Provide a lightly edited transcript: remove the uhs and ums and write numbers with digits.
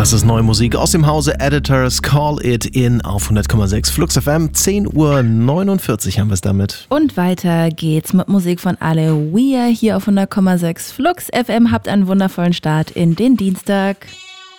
Das ist neue Musik aus dem Hause Editors. Call It In auf 100,6 Flux FM. 10:49 Uhr haben wir es damit. Und weiter geht's mit Musik von Ale Weir hier auf 100,6 Flux FM. Habt einen wundervollen Start in den Dienstag.